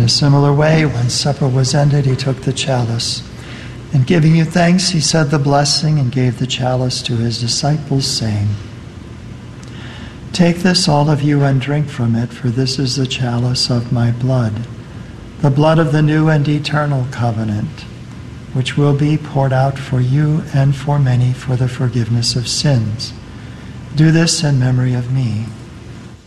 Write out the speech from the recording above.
a similar way, when supper was ended, he took the chalice. And giving you thanks, he said the blessing and gave the chalice to his disciples, saying, "Take this, all of you, and drink from it, for this is the chalice of my blood, the blood of the new and eternal covenant, which will be poured out for you and for many for the forgiveness of sins. Do this in memory of me."